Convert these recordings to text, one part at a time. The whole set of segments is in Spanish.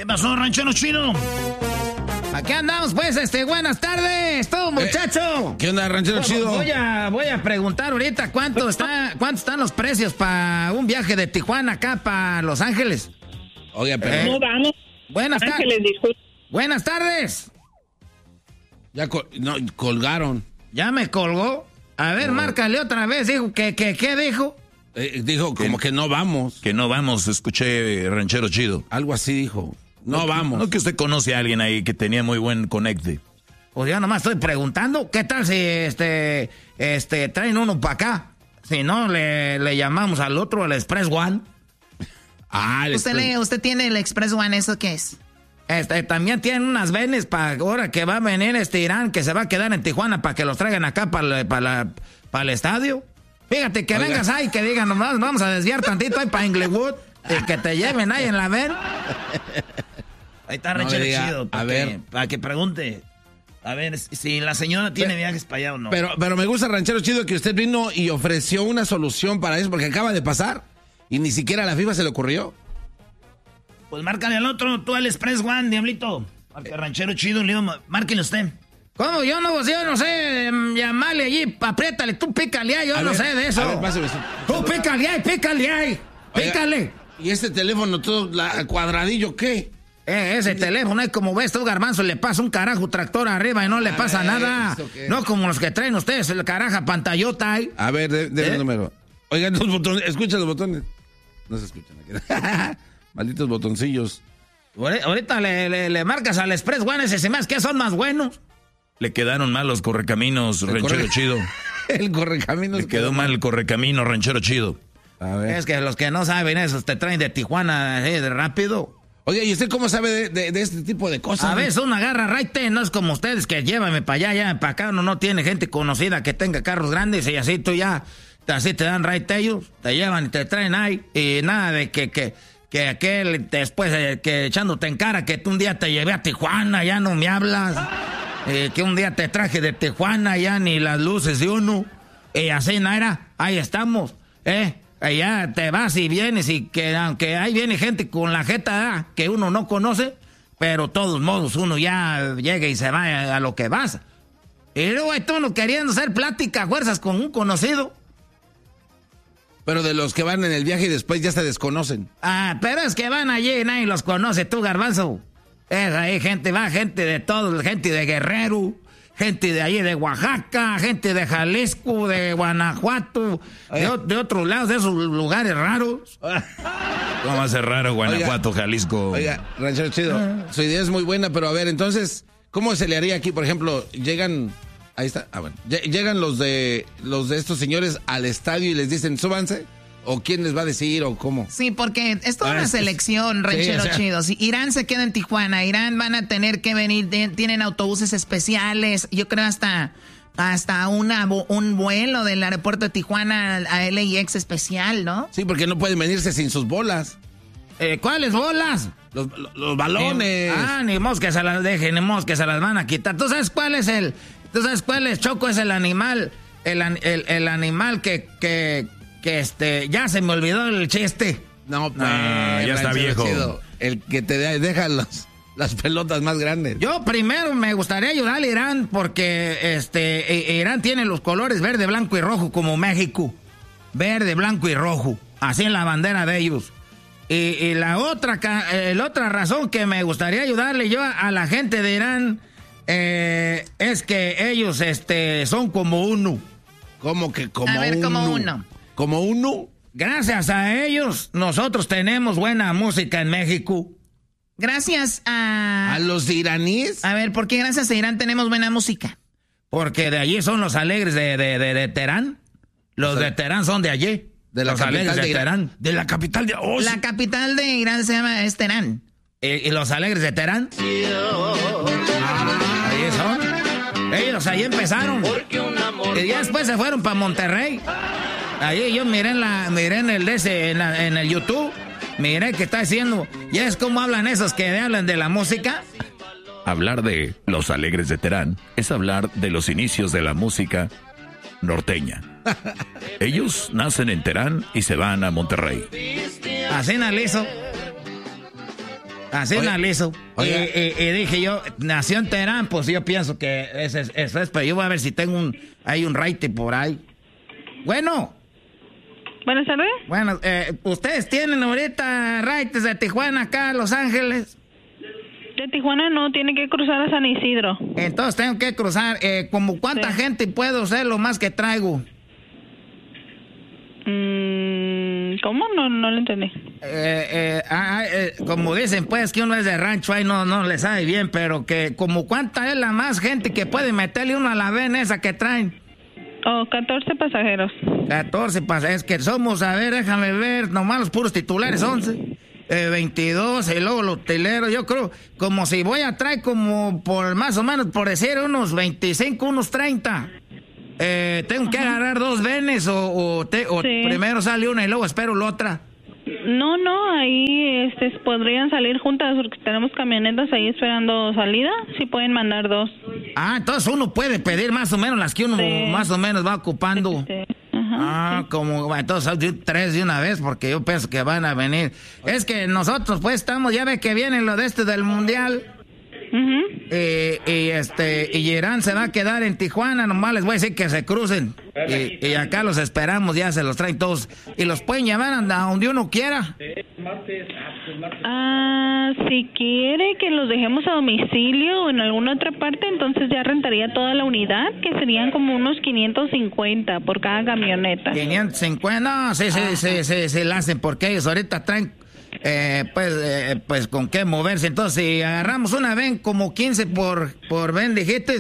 ¿Qué pasó, ranchero chido? Aquí andamos, pues, buenas tardes, todo muchacho. ¿Qué onda, ranchero chido? Voy a preguntar ahorita cuánto están los precios para un viaje de Tijuana acá para Los Ángeles. Oiga, pero... No vamos. Buenas tardes. Buenas tardes. Ya colgaron. ¿Ya me colgó? A ver, márcale otra vez. Dijo ¿qué dijo? Dijo como que no vamos. Que no vamos, escuché, ranchero chido. Algo así dijo. No vamos. No que usted conoce a alguien ahí que tenía muy buen conecte. Pues yo nomás estoy preguntando, ¿qué tal si traen uno para acá? Si no, le llamamos al otro, el Express One. ¿Usted tiene el Express One, ¿eso qué es? También tienen unas venes para ahora que va a venir Irán, que se va a quedar en Tijuana para que los traigan acá para el estadio. Fíjate que vengas ahí, que digan, nomás vamos a desviar tantito ahí para Inglewood, y que te lleven ahí en la ven. Ahí está ranchero chido, para que pregunte. A ver, si la señora tiene viajes para allá o no. Pero me gusta, ranchero chido, que usted vino y ofreció una solución para eso, porque acaba de pasar y ni siquiera a la FIFA se le ocurrió. Pues márcale al otro, tú al Express One, diablito. Marca ranchero chido, márquenle usted. ¿Cómo? Yo no sé, llamarle allí, apriétale, tú pícale ahí, yo no sé de eso. A ver, pásame. Tú pícale ahí, pícale. ¿Y este teléfono todo cuadradillo qué? Ese teléfono es como ves tú, Garbanzo, le pasa un carajo tractor arriba y no le pasa nada. No como los que traen ustedes, el caraja pantallota ahí. A ver, de el número. Oigan, los botones, escucha los botones. No se escuchan aquí. Malditos botoncillos. Ahorita le marcas al Express One, ese se me hace que son más buenos. Le quedaron mal los correcaminos, ranchero chido. El correcaminos. Le quedó mal el correcamino, ranchero chido. A ver. Es que los que no saben eso te traen de Tijuana de rápido. Oye, ¿y usted cómo sabe de este tipo de cosas? A veces una agarra right, no es como ustedes que llévame para allá, ya para acá. Uno no tiene gente conocida que tenga carros grandes y así tú ya, así te dan right ellos, te llevan y te traen ahí. Y nada de que aquel después que echándote en cara que tú un día te llevé a Tijuana, ya no me hablas. Que un día te traje de Tijuana, ya ni las luces de uno. Y así nada, ahí estamos, allá te vas y vienes y que aunque ahí viene gente con la jeta que uno no conoce, pero de todos modos uno ya llega y se va a lo que vas. Y luego tú no queriendo hacer plática a fuerzas con un conocido. Pero de los que van en el viaje y después ya se desconocen. Pero es que van allí y nadie los conoce, tú, Garbanzo. Ahí gente de todo, gente de Guerrero, gente de allí de Oaxaca, gente de Jalisco, de Guanajuato, de otros lados, de esos lugares raros. ¿Cómo va a ser raro Guanajuato, Jalisco? Oiga, ranchero chido, su idea es muy buena, pero a ver, entonces, ¿cómo se le haría aquí? Por ejemplo, llegan... Ahí está. Bueno. Llegan los de estos señores al estadio y les dicen, súbanse. ¿O quién les va a decir o cómo? Sí, porque es toda una selección, ranchero chido. Si Irán se queda en Tijuana, Irán van a tener que venir, tienen autobuses especiales. Yo creo hasta un vuelo del aeropuerto de Tijuana a LAX especial, ¿no? Sí, porque no pueden venirse sin sus bolas. ¿Cuáles bolas? Los balones. Ni modo que se las dejen, ni modo que se las van a quitar. ¿Tú sabes cuál es Choco? Es el animal, el animal que ya se me olvidó el chiste. No, pues, ya está viejo. Chido. El que te deja las pelotas más grandes. Yo primero me gustaría ayudar a Irán porque Irán tiene los colores verde, blanco y rojo como México. Verde, blanco y rojo. Así en la bandera de ellos. Y la otra razón que me gustaría ayudarle yo a la gente de Irán es que ellos son como uno. ¿Cómo que como uno? A ver, como uno. ¿Como uno? Gracias a ellos, nosotros tenemos buena música en México. Gracias a... ¿A los iraníes? A ver, ¿por qué gracias a Irán tenemos buena música? Porque de allí son los alegres de Teherán. Los de Teherán son de allí. De la los capital alegres de de Teherán. De la capital de... Oh, la capital de Irán se llama Teherán. ¿Y los alegres de Teherán? Ahí son. Ellos ahí empezaron. Y ya después se fueron para Monterrey. Ahí yo miré en el YouTube. Miré que está haciendo. Ya es como hablan esos que hablan de la música. Hablar de los alegres de Teherán es hablar de los inicios de la música norteña. Ellos nacen en Teherán y se van a Monterrey. Así analizo. Así analizo. Y dije yo, nació en Teherán, pues yo pienso que eso es, pero yo voy a ver si tengo hay un raite por ahí. Bueno. Buenas tardes. Bueno, ¿ustedes tienen ahorita raites de Tijuana acá a Los Ángeles? De Tijuana no, tiene que cruzar a San Isidro. Entonces tengo que cruzar. ¿Como cuánta gente puedo ser lo más que traigo? ¿Cómo? No lo entendí. Como dicen, pues, que uno es de rancho, ahí no le sabe bien, pero que como cuánta es la más gente que puede meterle uno a la ven esa que traen. 14 pasajeros. 14 pasajeros, es que somos, a ver, déjame ver, nomás los puros titulares, 11. 22, y luego los utileros, yo creo, como si voy a traer como por más o menos, por decir, unos 25, unos 30. ¿Tengo que agarrar 2 venes o primero sale una y luego espero la otra? No, ahí podrían salir juntas porque tenemos camionetas ahí esperando salida, sí pueden mandar 2. Entonces uno puede pedir más o menos las que uno más o menos va ocupando. Como entonces 3 de una vez porque yo pienso que van a venir. Es que nosotros pues estamos, ya ve que viene lo de del mundial. Y Irán se va a quedar en Tijuana, nomás les voy a decir que se crucen y acá los esperamos, ya se los traen todos y los pueden llevar a donde uno quiera. Si quiere que los dejemos a domicilio o en alguna otra parte, entonces ya rentaría toda la unidad, que serían como unos 550 por cada camioneta. 550, no, sí la hacen porque ellos ahorita traen pues con qué moverse. Entonces, si agarramos una ven como 15 por ven, dijiste.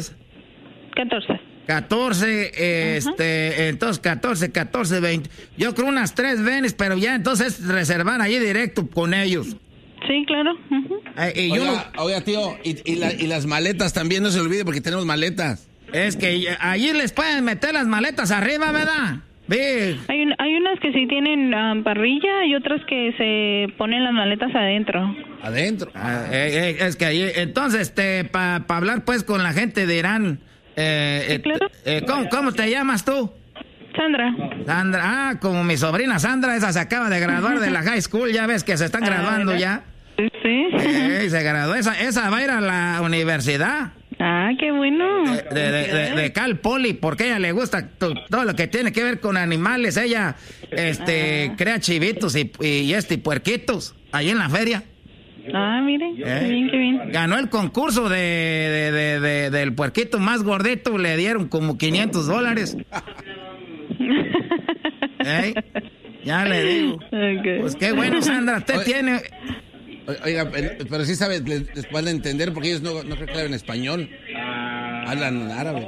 14, entonces 14, 20. Yo creo unas 3 venes, pero ya entonces reservar allí directo con ellos. Sí, claro. Oiga, tío, y las maletas también, no se olvide porque tenemos maletas. Es que allí les pueden meter las maletas arriba, ¿verdad? Hay unas que sí tienen parrilla y otras que se ponen las maletas adentro. Es que ahí, entonces, para hablar pues con la gente de Irán, sí, claro. ¿Cómo te llamas tú? Sandra, como mi sobrina Sandra, esa se acaba de graduar de la high school, ya ves que se están graduando ya. Sí. Se graduó, esa va a ir a la universidad. Qué bueno. De Cal Poly, porque a ella le gusta todo lo que tiene que ver con animales. Ella crea chivitos y puerquitos ahí en la feria. Mire, qué bien. Ganó el concurso del puerquito más gordito, le dieron como $500. Ya le digo. Okay. Pues qué bueno, Sandra, usted tiene... Oiga, pero sí sabe, les pueden entender porque ellos no creo que hablan español. Hablan árabe.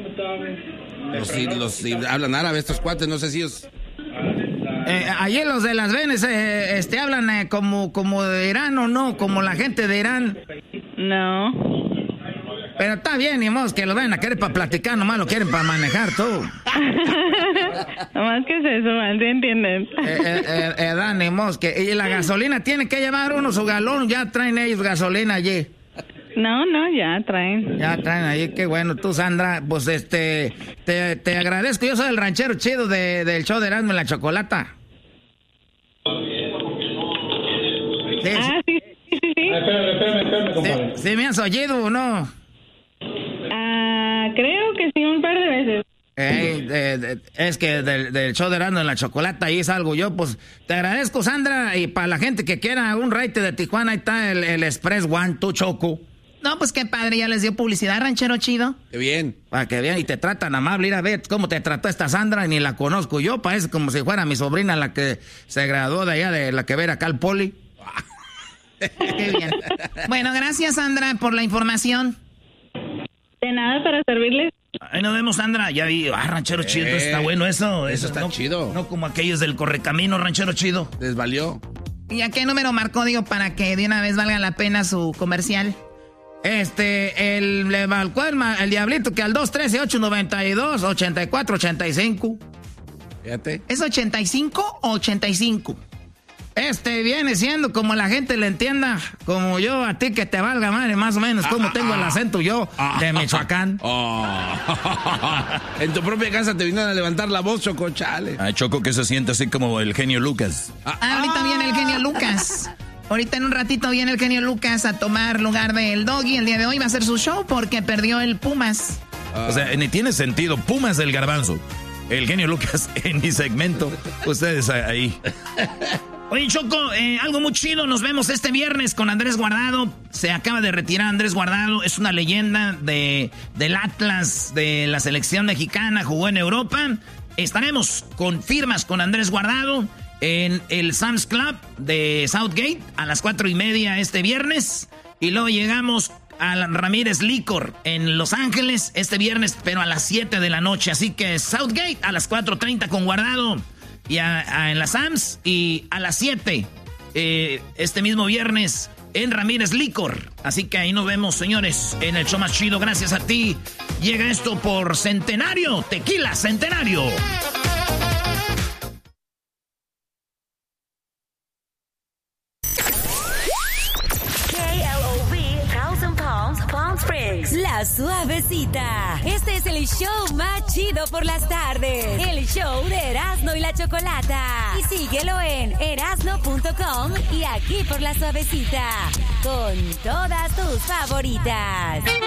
Los hablan árabe estos cuates, no sé si ellos... allí los de las venes hablan como de Irán o no, como la gente de Irán. No. Pero está bien, ni modo que lo vayan a querer para platicar, nomás lo quieren para manejar todo. Nomás que es eso, ¿sí entienden? Ni modo que... Y la gasolina tiene que llevar uno su galón, ya traen ellos gasolina allí. No, ya traen. Ya traen ahí, qué bueno. Tú, Sandra, pues te agradezco. Yo soy el ranchero chido del show de Erasmo y la Chocolata. Sí. Espérame, compadre. ¿Sí me has oído o no? Creo que sí, un par de veces. Es que del show de Erasmo y la Chocolata ahí salgo yo, pues te agradezco, Sandra, y para la gente que quiera un raite de Tijuana, ahí está el Express One, tu Choco. No, pues qué padre, ya les dio publicidad, ranchero chido. Qué bien. Para que vean, y te tratan amable. Ir a ver cómo te trató esta Sandra, ni la conozco yo, parece como si fuera mi sobrina la que se graduó de allá, de la que era acá al Poli. Qué bien. Bueno, gracias, Sandra, por la información. De nada, para servirles. Ahí nos vemos, Sandra. Ya vi, ranchero chido, está bueno eso. Eso está chido. No como aquellos del Correcamino, ranchero chido. Les valió. ¿Y a qué número marcó, digo, para que de una vez valga la pena su comercial? Le marcó el diablito que al 213-892-8485. Fíjate. ¿Es 85 o 85? Viene siendo como la gente le entienda, como yo a ti que te valga madre, más o menos, como tengo el acento yo de Michoacán. En tu propia casa te vinieron a levantar la voz, Choco, chale. Choco, que se siente así como el genio Lucas. Ahorita viene el genio Lucas. Ahorita en un ratito viene el genio Lucas a tomar lugar del Doggy. El día de hoy va a hacer su show porque perdió el Pumas. O sea, ni tiene sentido. Pumas del Garbanzo. El genio Lucas en mi segmento. Ustedes ahí. Oye, Choco, algo muy chido. Nos vemos este viernes con Andrés Guardado. Se acaba de retirar Andrés Guardado. Es una leyenda del Atlas, de la selección mexicana. Jugó en Europa. Estaremos con firmas con Andrés Guardado en el Sam's Club de Southgate a las 4:30 este viernes. Y luego llegamos a Ramírez Licor en Los Ángeles este viernes, pero a las 7 de la noche. Así que Southgate a las 4:30 con Guardado y en la Sam's, y a las 7 este mismo viernes en Ramírez Licor. Así que ahí nos vemos, señores, en el show más chido. Gracias a ti. Llega esto por Centenario, Tequila Centenario. Palm Springs, La Suavecita. Este es el show más chido por las tardes. El show de Erasno y la Chocolata. Y síguelo en erasno.com y aquí por La Suavecita. Con todas tus favoritas.